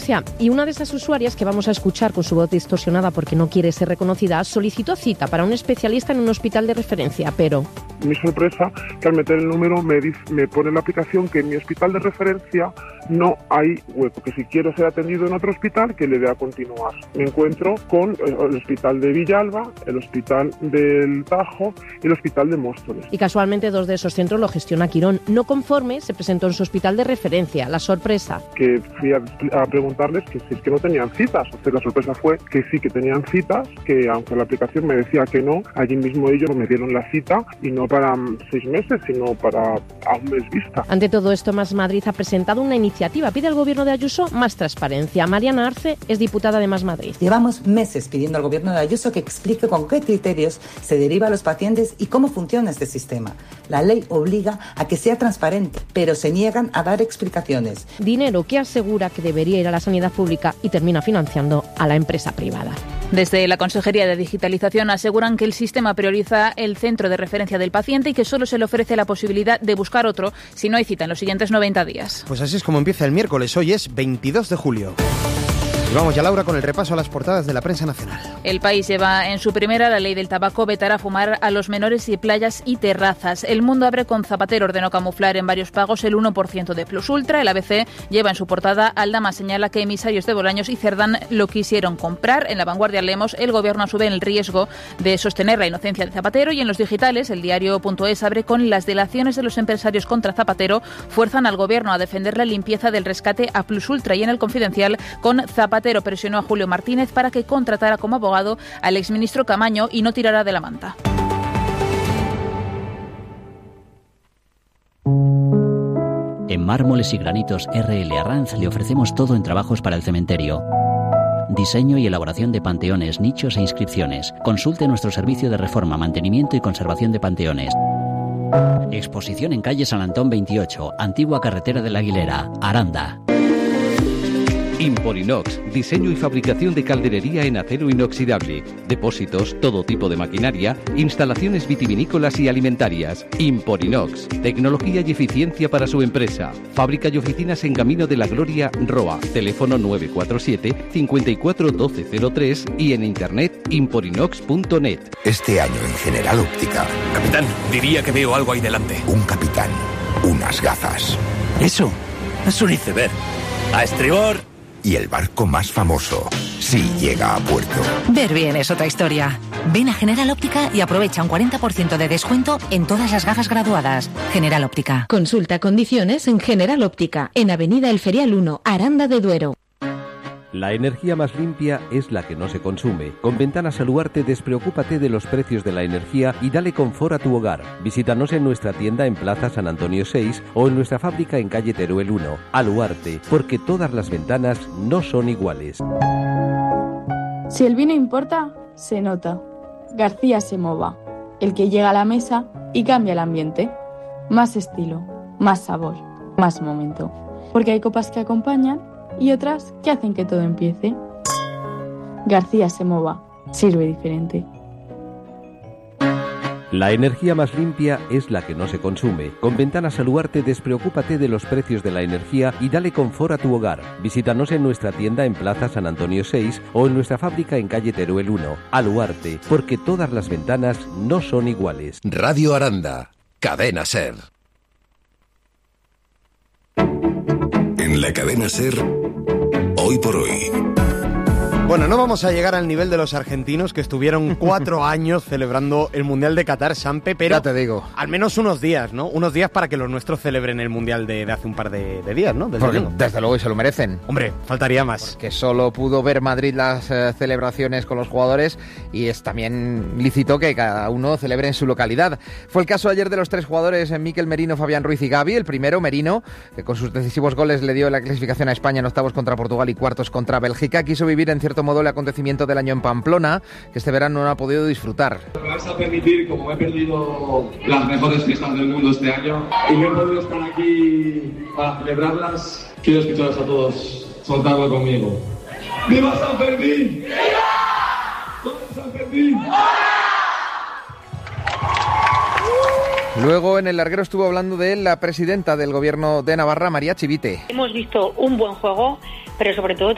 referencia. Y una de esas usuarias que vamos a escuchar con su voz distorsionada porque no quiere ser reconocida, solicitó cita para un especialista en un hospital de referencia, pero... Mi sorpresa, que al meter el número me pone en la aplicación que en mi hospital de referencia no hay hueco, que si quiero ser atendido en otro hospital, que le dé a continuar. Me encuentro con el hospital de Villalba, el hospital del Tajo y el hospital de Móstoles. Y casualmente 2 de esos centros lo gestiona Quirón. No conforme, se presentó en su hospital de referencia. La sorpresa... Que fui a preguntarles que si es que no tenían citas. O sea, la sorpresa fue que sí que tenían citas, que aunque la aplicación me decía que no, allí mismo ellos me dieron la cita y no para 6 meses, sino para a un mes vista. Ante todo esto, Más Madrid ha presentado una iniciativa. Pide al gobierno de Ayuso más transparencia. Mariana Arce es diputada de Más Madrid. Llevamos meses pidiendo al gobierno de Ayuso que explique con qué criterios se deriva a los pacientes y cómo funciona este sistema. La ley obliga a que sea transparente, pero se niegan a dar explicaciones. Dinero que asegura que debería ir a la sanidad pública y termina financiando a la empresa privada. Desde la Consejería de Digitalización aseguran que el sistema prioriza el centro de referencia del paciente y que solo se le ofrece la posibilidad de buscar otro si no hay cita en los siguientes 90 días. Pues así es como empieza el miércoles. Hoy es 22 de julio. Y vamos ya, Laura, con el repaso a las portadas de la prensa nacional. El País lleva en su primera: la ley del tabaco vetará fumar a los menores y playas y terrazas. El Mundo abre con: Zapatero ordenó camuflar en varios pagos el 1% de Plus Ultra. El ABC lleva en su portada: Aldama señala que emisarios de Bolaños y Cerdán lo quisieron comprar. En La Vanguardia leemos: el gobierno asume el riesgo de sostener la inocencia de Zapatero. Y en los digitales, el diario.es abre con: las delaciones de los empresarios contra Zapatero fuerzan al gobierno a defender la limpieza del rescate a Plus Ultra. Y en El Confidencial, con: Zapatero presionó a Julio Martínez para que contratara como abogado al exministro Camaño y no tirara de la manta. En Mármoles y Granitos R.L. Arranz le ofrecemos todo en trabajos para el cementerio. Diseño y elaboración de panteones, nichos e inscripciones. Consulte nuestro servicio de reforma, mantenimiento y conservación de panteones. Exposición en calle San Antón 28, antigua carretera de la Aguilera, Aranda. Imporinox, diseño y fabricación de calderería en acero inoxidable, depósitos, todo tipo de maquinaria, instalaciones vitivinícolas y alimentarias. Imporinox, tecnología y eficiencia para su empresa. Fábrica y oficinas en Camino de la Gloria, Roa. Teléfono 947 54 1203 y en internet imporinox.net. Este año en General Óptica. Capitán, diría que veo algo ahí delante. Un capitán, unas gafas. Eso es un iceberg. A estribor. Y el barco más famoso, sí llega a puerto. Ver bien es otra historia. Ven a General Óptica y aprovecha un 40% de descuento en todas las gafas graduadas. General Óptica. Consulta condiciones en General Óptica, en Avenida El Ferial 1, Aranda de Duero. La energía más limpia es la que no se consume. Con Ventanas Aluarte despreocúpate de los precios de la energía y dale confort a tu hogar. Visítanos en nuestra tienda en Plaza San Antonio 6 o en nuestra fábrica en calle Teruel 1. Aluarte, porque todas las ventanas no son iguales. Si el vino importa, se nota. García Semova, el que llega a la mesa y cambia el ambiente. Más estilo, más sabor, más momento. Porque hay copas que acompañan y otras que hacen que todo empiece. García Semova, sirve diferente. La energía más limpia es la que no se consume. Con Ventanas Aluarte despreocúpate de los precios de la energía y dale confort a tu hogar. Visítanos en nuestra tienda en Plaza San Antonio 6 o en nuestra fábrica en calle Teruel 1. Aluarte, porque todas las ventanas no son iguales. Radio Aranda, Cadena Ser. En la Cadena Ser, hoy por hoy. Bueno, no vamos a llegar al nivel de los argentinos que estuvieron 4 años celebrando el Mundial de Qatar, Sampe, pero ya te digo, al menos unos días, ¿no? Unos días para que los nuestros celebren el Mundial de hace un par de días, ¿no? Desde luego y se lo merecen. Hombre, faltaría más. Que solo pudo ver Madrid las celebraciones con los jugadores y es también lícito que cada uno celebre en su localidad. Fue el caso ayer de los 3 jugadores, Mikel Merino, Fabián Ruiz y Gavi. El primero, Merino, que con sus decisivos goles le dio la clasificación a España en octavos contra Portugal y cuartos contra Bélgica. Quiso vivir en cierto modo el acontecimiento del año en Pamplona, que este verano no ha podido disfrutar. Me vais a permitir, como he perdido las mejores fiestas del mundo este año y no he podido estar aquí para celebrarlas, quiero escucharos a todos soltarlo conmigo. ¡Viva San Fermín! ¡Viva! ¡Viva San Fermín! Luego en el larguero estuvo hablando de la presidenta del gobierno de Navarra, María Chivite. Hemos visto un buen juego, pero sobre todo